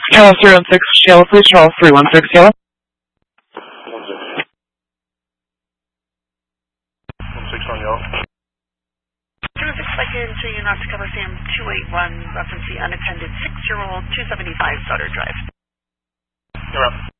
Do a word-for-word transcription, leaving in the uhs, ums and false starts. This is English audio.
Charles three one six, Yellow, please. Charles three one six, Yellow. one six on Yellow. two one six, I can show you not to cover Sam two eight one, reference the unattended six-year-old, two seventy-five Sutter Drive. You're up.